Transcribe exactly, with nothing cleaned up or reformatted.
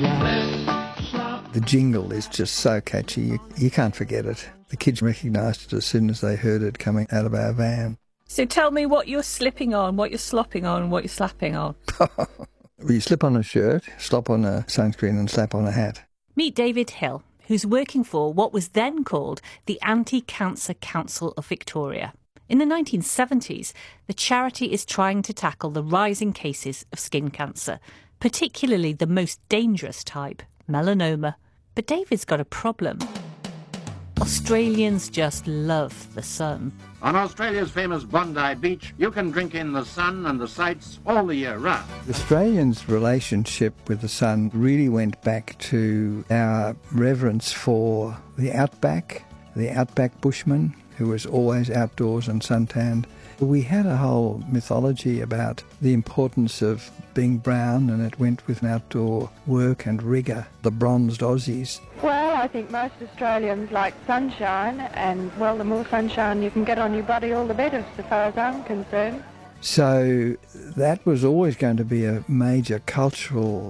The jingle is just so catchy, you, you can't forget it. The kids recognised it as soon as they heard it coming out of our van. So tell me what you're slipping on, what you're slopping on, what you're slapping on. You slip on a shirt, slop on a sunscreen and slap on a hat. Meet David Hill, who's working for what was then called the Anti-Cancer Council of Victoria. In the nineteen seventies, the charity is trying to tackle the rising cases of skin cancer, particularly the most dangerous type, melanoma. But David's got a problem. Australians just love the sun. On Australia's famous Bondi Beach, you can drink in the sun and the sights all the year round. Australians' relationship with the sun really went back to our reverence for the outback, the outback bushman, who was always outdoors and suntanned. We had a whole mythology about the importance of being brown, and it went with outdoor work and rigour, the bronzed Aussies. Well, I think most Australians like sunshine, and, well, the more sunshine you can get on your body, all the better, so far as I'm concerned. So that was always going to be a major cultural